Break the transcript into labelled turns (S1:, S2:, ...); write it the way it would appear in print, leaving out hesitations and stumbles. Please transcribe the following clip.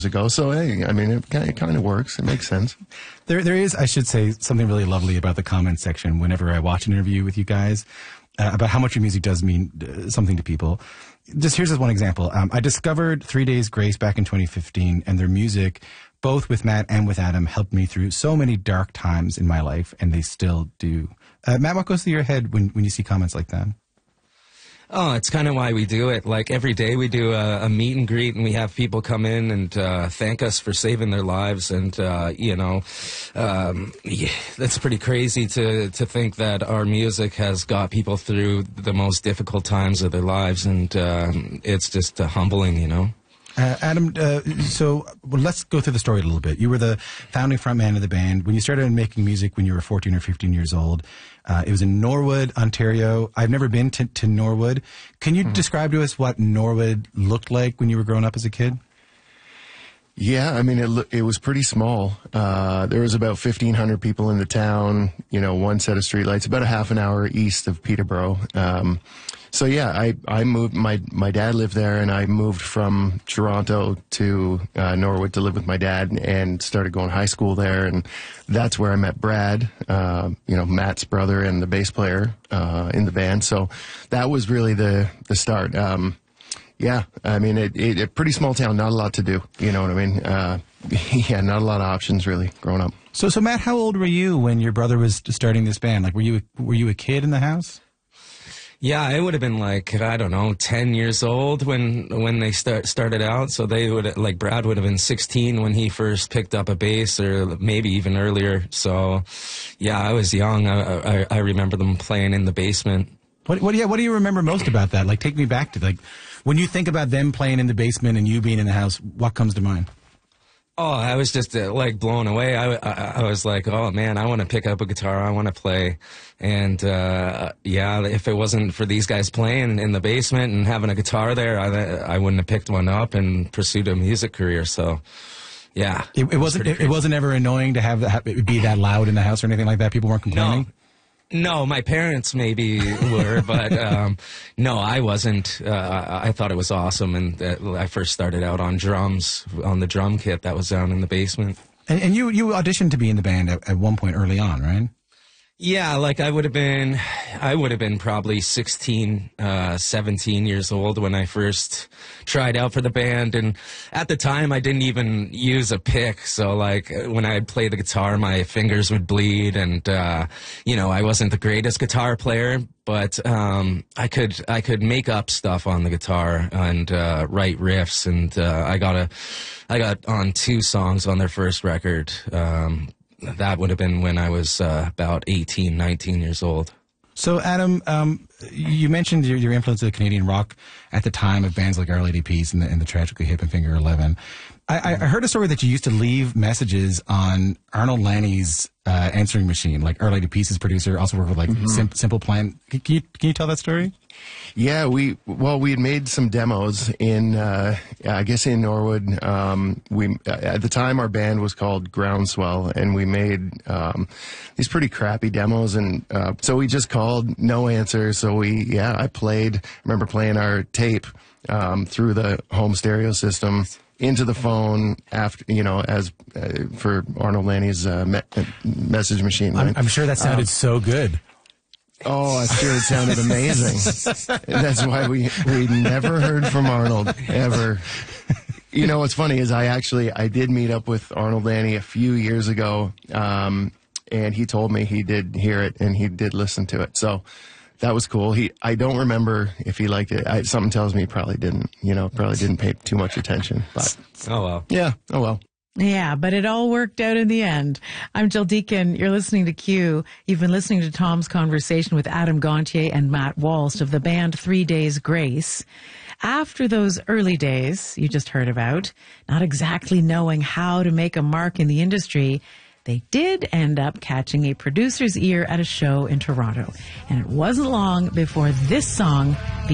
S1: ago. So, hey, I mean, it kind of works. It makes sense.
S2: There is, I should say, something really lovely about the comment section whenever I watch an interview with you guys about how much your music does mean something to people. Just here's one example. I discovered 3 Days Grace back in 2015, and their music, both with Matt and with Adam, helped me through so many dark times in my life, and they still do. Matt, what goes through your head when you see comments like that?
S3: Oh, it's kind of why we do it. Like every day we do a meet and greet, and we have people come in and thank us for saving their lives. And, that's pretty crazy to think that our music has got people through the most difficult times of their lives. And it's just humbling, you know.
S2: Adam, let's go through the story a little bit. You were the founding frontman of the band. When you started making music when you were 14 or 15 years old, it was in Norwood, Ontario. I've never been to Norwood. Can you describe to us what Norwood looked like when you were growing up as a kid?
S1: Yeah, I mean, it was pretty small. There was about 1,500 people in the town, one set of streetlights, about a half an hour east of Peterborough. So yeah, I moved, my dad lived there, and I moved from Toronto to Norwood to live with my dad and started going high school there, and that's where I met Brad, Matt's brother and the bass player in the band. So that was really the start. Yeah, I mean, a pretty small town, not a lot to do, you know what I mean? Yeah, not a lot of options really growing up.
S2: So Matt, how old were you when your brother was starting this band? Like, were you a kid in the house?
S3: Yeah, it would have been like, I don't know, 10 years old when they started out. So they would, like, Brad would have been 16 when he first picked up a bass, or maybe even earlier. So, yeah, I was young. I remember them playing in the basement.
S2: What do you remember most about that? Like, take me back to, like, when you think about them playing in the basement and you being in the house, what comes to mind?
S3: Oh, I was just like blown away. I was like, oh man, I want to pick up a guitar. I want to play. And yeah, if it wasn't for these guys playing in the basement and having a guitar there, I wouldn't have picked one up and pursued a music career. So yeah,
S2: it wasn't ever annoying to have it be that loud in the house or anything like that. People weren't complaining.
S3: No, my parents maybe were, but no, I wasn't. I thought it was awesome, and I first started out on drums, on the drum kit that was down in the basement.
S2: And you auditioned to be in the band at one point early on, right?
S3: Yeah, like I would have been probably 16, 17 years old when I first tried out for the band. And at the time, I didn't even use a pick. So, like, when I'd play the guitar, my fingers would bleed. And, I wasn't the greatest guitar player, but I could make up stuff on the guitar and write riffs. And I got on 2 songs on their first record. That would have been when I was about 18, 19 years old.
S2: So, Adam, you mentioned your influence of Canadian rock at the time of bands like Our Lady Peace and the Tragically Hip and Finger 11. I heard a story that you used to leave messages on Arnold Lanny's answering machine. Like, Our Lady Peace's producer also worked with Simple Plan. Can you tell that story?
S1: Yeah, we had made some demos in I guess in Norwood. We at the time our band was called Groundswell, and we made these pretty crappy demos, and so we just called, no answer. So I remember playing our tape through the home stereo system into the phone after, as for Arnold Lanny's message machine. Right?
S2: I'm sure that sounded so good.
S1: Oh, I'm sure it sounded amazing. That's why we never heard from Arnold, ever. You know, what's funny is I did meet up with Arnold Lanny a few years ago, and he told me he did hear it and he did listen to it. So that was cool. I don't remember if he liked it. Something tells me he probably didn't, probably didn't pay too much attention. But
S3: oh well.
S1: Yeah, oh well.
S4: Yeah, but it all worked out in the end. I'm Jill Deacon. You're listening to Q. You've been listening to Tom's conversation with Adam Gontier and Matt Walst of the band 3 Days Grace. After those early days you just heard about, not exactly knowing how to make a mark in the industry, they did end up catching a producer's ear at a show in Toronto. And it wasn't long before this song